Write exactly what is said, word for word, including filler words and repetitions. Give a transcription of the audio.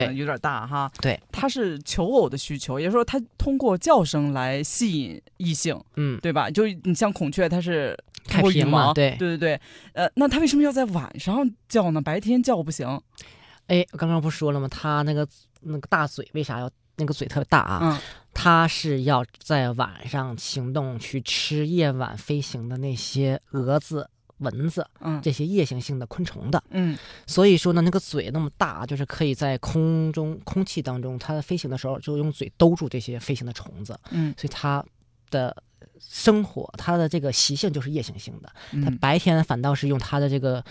呃、有点大哈。 对， 它是求偶的需求，也就是说它通过叫声来吸引异性， 嗯， 对吧？就你像孔雀，它是通过羽开屏嘛， 毛， 对对对对。呃，那它为什么要在晚上叫呢？白天叫不行？ 哎，我刚刚不说了吗？它那个那个大嘴为啥要那个嘴特别大啊？ 嗯， 它是要在晚上行动去吃夜晚飞行的那些蛾子、蚊子， 嗯， 这些夜行性的昆虫的。 嗯， 所以说呢，那个嘴那么大，就是可以在空中空气当中，它飞行的时候就用嘴兜住这些飞行的虫子。 嗯， 所以它的生活，它的这个习性就是夜行性的。 嗯， 它白天反倒是用它的这个